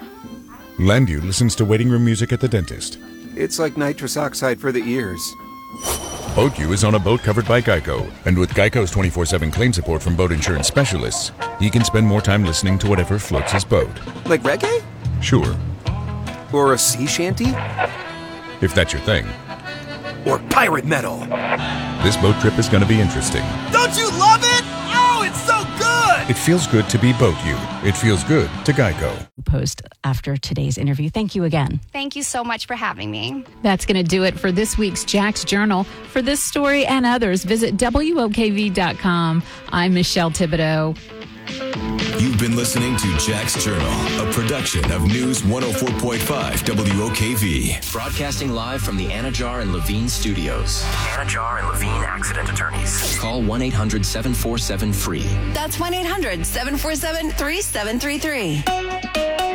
Landu listens to waiting room music at the dentist. It's like nitrous oxide for the ears. BoatU is on a boat covered by Geico, and with Geico's 24/7 claim support from boat insurance specialists, he can spend more time listening to whatever floats his boat. Like reggae? Sure. Or a sea shanty? If that's your thing. Or pirate metal? This boat trip is going to be interesting. Don't you love it? Oh, it's so good! It feels good to be BoatU. It feels good to Geico. Post after today's interview. Thank you again. Thank you so much for having me. That's going to do it for this week's Jax Journal. For this story and others, visit WOKV.com. I'm Michelle Thibodeau. You've been listening to Jax Journal, a production of News 104.5 WOKV. Broadcasting live from the Anajar and Levine studios. Anajar and Levine Accident Attorneys. Call 1-800-747-FREE. That's 1-800-747-3733.